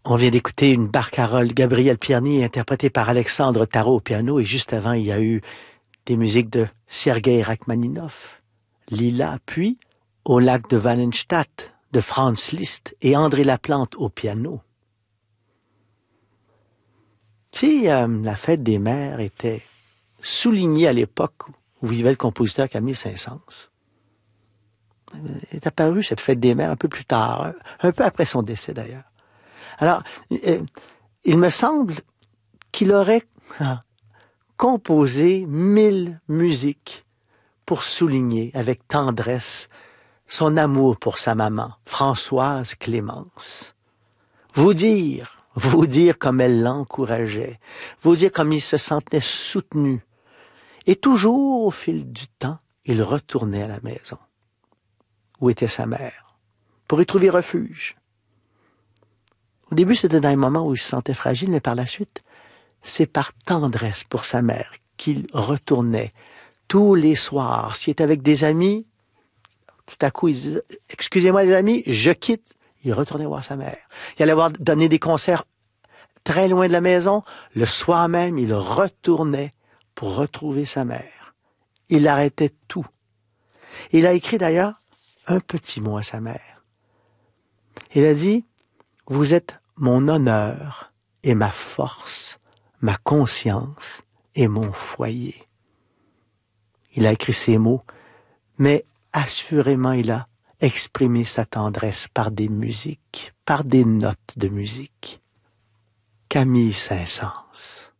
On vient d'écouter une barcarolle Gabriel Pierny interprétée par Alexandre Tarot au piano et juste avant il y a eu des musiques de Sergei Rachmaninov, Lila, puis Au lac de Wallenstadt de Franz Liszt et André Laplante au piano. Si la fête des mères était soulignée à l'époque où vivait le compositeur Camille Saint-Saëns, est apparue cette fête des mères un peu plus tard, un peu après son décès d'ailleurs. Alors, il me semble qu'il aurait composé 1000 musiques pour souligner avec tendresse son amour pour sa maman, Françoise Clémence. Vous dire comme elle l'encourageait, vous dire comme il se sentait soutenu. Et toujours, au fil du temps, il retournait à la maison, où était sa mère, pour y trouver refuge. Au début, c'était dans les moments où il se sentait fragile, mais par la suite, c'est par tendresse pour sa mère qu'il retournait tous les soirs. S'il était avec des amis, tout à coup, il disait « Excusez-moi les amis, je quitte ». Il retournait voir sa mère. Il allait donner des concerts très loin de la maison. Le soir même, il retournait pour retrouver sa mère. Il arrêtait tout. Il a écrit d'ailleurs un petit mot à sa mère. Il a dit « Vous êtes mon honneur et ma force, ma conscience et mon foyer. » Il a écrit ces mots, mais assurément il a exprimé sa tendresse par des musiques, par des notes de musique. Camille Saint-Saëns.